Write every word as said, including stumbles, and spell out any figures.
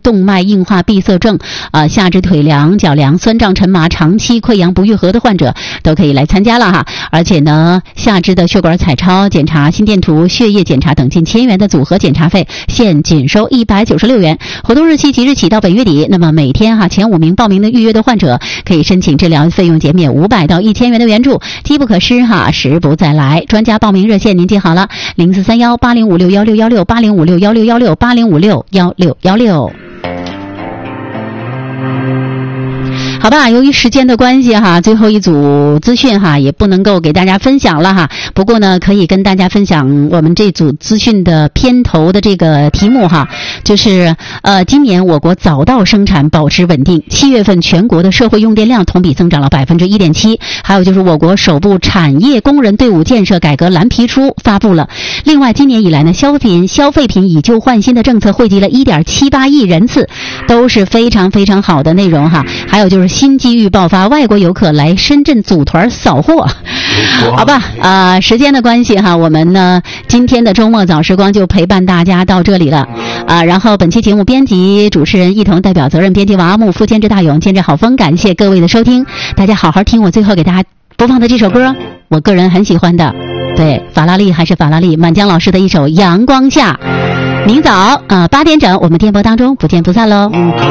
动脉硬化闭塞症、啊、呃、下肢腿凉、脚凉、酸胀沉麻、长期溃疡不愈合的患者都可以来参加了哈。而且呢，下肢的血管彩超检查、心电图、血液检查等近千元的组合检查费，现仅收一百九十六元。活动日期即日起到本月底，那么每天哈前五名报名的预约的患者可以申请治疗费用减免五百到一千元的援助，机不可失哈，时不再来。专家报名热线您记好了，零四三幺八零五六幺六幺六八零五六幺六幺六八零五六幺六幺六。好吧，由于时间的关系哈，最后一组资讯哈也不能够给大家分享了哈。不过呢，可以跟大家分享我们这组资讯的片头的这个题目哈，就是呃，今年我国早稻生产保持稳定，七月份全国的社会用电量同比增长了百分之一点七。还有就是我国首部产业工人队伍建设改革蓝皮书发布了。另外，今年以来呢，消费品消费品以旧换新的政策惠及了一点七八亿人次，都是非常非常好的内容哈。还有就是新机遇爆发，外国游客来深圳组团扫货。好吧，啊、呃，时间的关系哈，我们呢今天的周末早时光就陪伴大家到这里了啊、呃。然后本期节目编辑、主持人一同代表责任编辑王阿木、副监制大勇、监制郝峰，感谢各位的收听。大家好好听我最后给大家播放的这首歌，我个人很喜欢的，对，法拉利还是法拉利，满江老师的一首《阳光下》。明早啊八点整，我们电波当中不见不散喽。